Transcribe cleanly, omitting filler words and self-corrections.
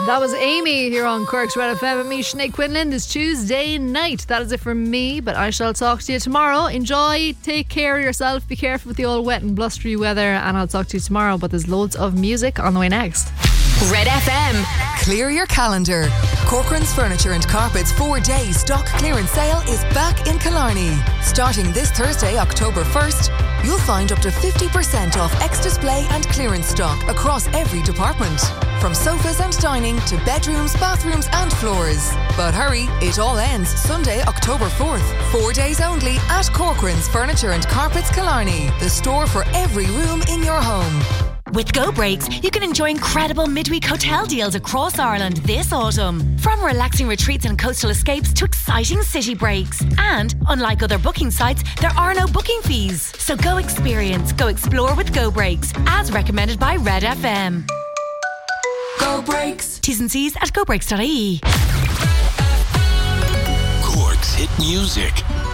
That was Amy here on Cork's Red FM with me, Sinead Quinlan. It's Tuesday night. That is it from me, but I shall talk to you tomorrow. Enjoy, take care of yourself, be careful with the old wet and blustery weather, and I'll talk to you tomorrow. But there's loads of music on the way next. Red FM. Clear your calendar. Corcoran's Furniture and Carpets 4-day stock clearance sale is back in Killarney. Starting this Thursday, October 1st, you'll find up to 50% off ex-display and clearance stock across every department. From sofas and dining to bedrooms, bathrooms and floors. But hurry, it all ends Sunday, October 4th. 4 days only at Corcoran's Furniture and Carpets Killarney, the store for every room in your home. With Go Breaks, you can enjoy incredible midweek hotel deals across Ireland this autumn. From relaxing retreats and coastal escapes to exciting city breaks. And, unlike other booking sites, there are no booking fees. So go experience, go explore with Go Breaks, as recommended by Red FM. Go Breaks. T's and C's at gobreaks.ie. Cork's hit music.